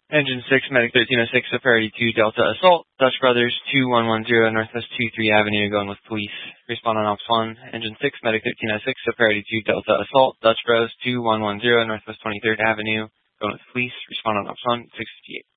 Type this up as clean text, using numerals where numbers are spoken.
Engine 6, Medic 1306, so priority 2, Delta Assault. Dutch Brothers 2110, Northwest 23 Avenue, going with police. Respond on Ops 1. Engine 6, Medic 1306, so priority 2, Delta Assault. Dutch Bros 2110, Northwest 23rd Avenue, going with police. Respond on Ops 1, 658.